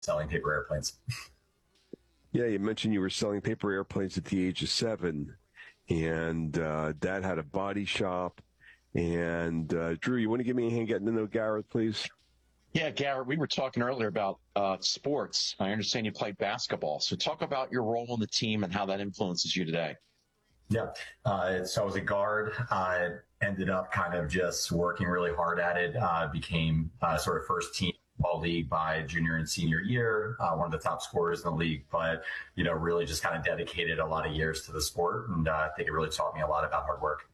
selling paper airplanes. Yeah, you mentioned you were selling paper airplanes at the age of 7, and Dad had a body shop. And Drew, you want to give me a hand getting to know Garrett, please? Yeah, Garrett, we were talking earlier about sports. I understand you played basketball. So talk about your role on the team and how that influences you today. Yeah. So I was a guard. Ended up kind of just working really hard at it. Became sort of first team all league by junior and senior year, one of the top scorers in the league, but, really just kind of dedicated a lot of years to the sport. And I think it really taught me a lot about hard work.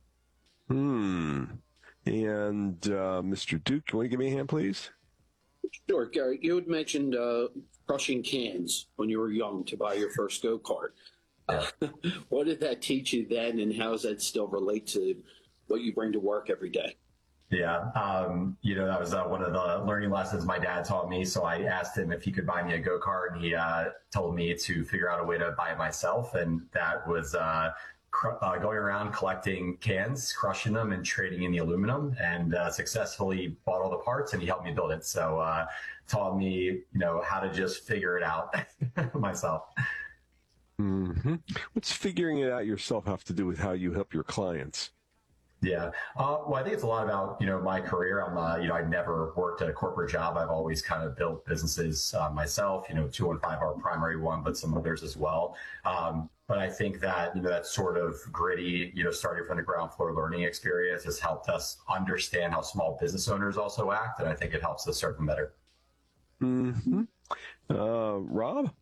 And Mr. Duke, you want to give me a hand, please? Sure, Gary. You had mentioned crushing cans when you were young to buy your first go-kart. What did that teach you then, and how does that still relate to what you bring to work every day? Yeah, that was one of the learning lessons my dad taught me. So I asked him if he could buy me a go-kart, and he told me to figure out a way to buy it myself. And that was going around collecting cans, crushing them, and trading in the aluminum, and successfully bought all the parts, and he helped me build it. So taught me, how to just figure it out myself. Mm-hmm. What's figuring it out yourself have to do with how you help your clients? Yeah. Well, I think it's a lot about, my career. I've never worked at a corporate job. I've always kind of built businesses myself, 215, our primary one, but some others as well. But I think that, that sort of gritty, starting from the ground floor learning experience has helped us understand how small business owners also act. And I think it helps us serve them better. Mm-hmm. Rob?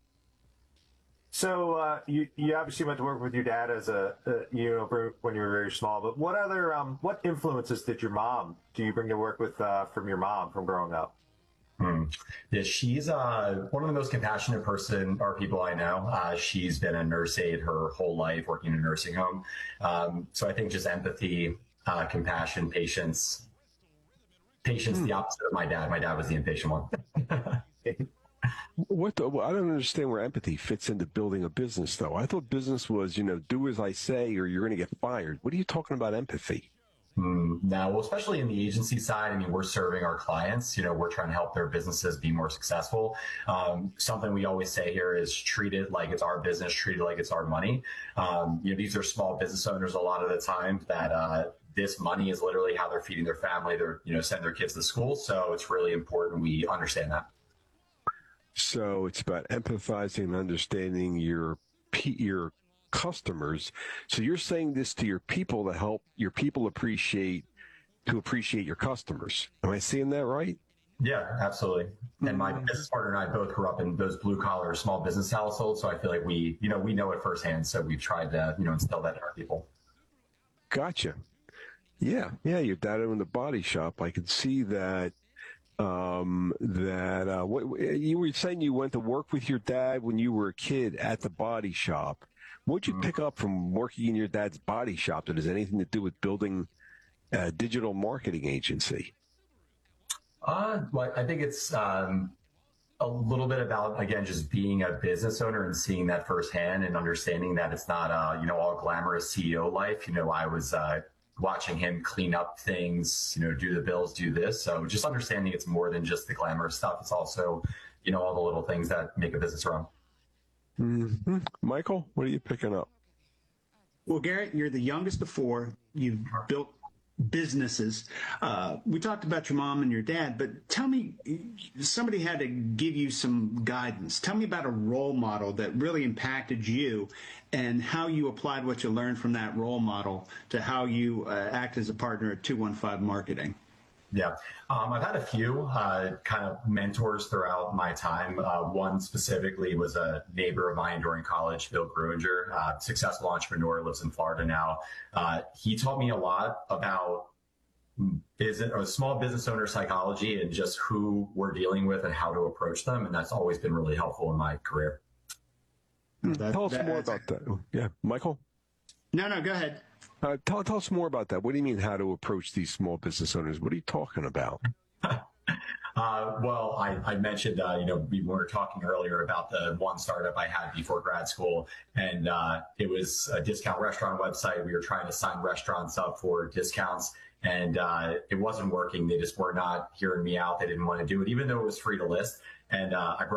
So you obviously went to work with your dad as when you were very small. But what other what influences do you bring to work with from your mom from growing up? Yeah, she's one of the most compassionate people I know. She's been a nurse aide her whole life, working in a nursing home. So I think just empathy, compassion, patience. The opposite of my dad. My dad was the impatient one. I don't understand where empathy fits into building a business, though. I thought business was, do as I say or you're going to get fired. What are you talking about empathy? No, well, especially in the agency side, we're serving our clients. We're trying to help their businesses be more successful. Something we always say here is treat it like it's our business, treat it like it's our money. These are small business owners a lot of the time that this money is literally how they're feeding their family. They're, send their kids to school. So it's really important we understand that. So it's about empathizing and understanding your customers. So you're saying this to your people to help your people appreciate your customers. Am I seeing that right? Yeah, absolutely. And my business partner and I both grew up in those blue collar small business households. So I feel like we know it firsthand. So we've tried to, instill that in our people. Gotcha. Yeah. Your dad owned the body shop. I could see that. What you were saying, you went to work with your dad when you were a kid at the body shop. What'd you pick up from working in your dad's body shop that has anything to do with building a digital marketing agency? Well, I think it's a little bit about, again, just being a business owner and seeing that firsthand and understanding that it's not all glamorous CEO life. I was watching him clean up things, do the bills, do this. So just understanding it's more than just the glamorous stuff. It's also, all the little things that make a business run. Mm-hmm. Michael, what are you picking up? Well, Garrett, you're the youngest of 4. You've built businesses. We talked about your mom and your dad, but tell me, somebody had to give you some guidance. Tell me about a role model that really impacted you and how you applied what you learned from that role model to how you act as a partner at 215 Marketing. Yeah, I've had a few kind of mentors throughout my time. One specifically was a neighbor of mine during college, Bill Gruinger, successful entrepreneur, lives in Florida now. He taught me a lot about small business owner psychology and just who we're dealing with and how to approach them. And that's always been really helpful in my career. Tell us more about that. Yeah, Michael? No, go ahead. Tell us more about that. What do you mean how to approach these small business owners? What are you talking about? Well, I mentioned, we were talking earlier about the one startup I had before grad school, and it was a discount restaurant website. We were trying to sign restaurants up for discounts, and it wasn't working. They just were not hearing me out. They didn't want to do it, even though it was free to list. and I brought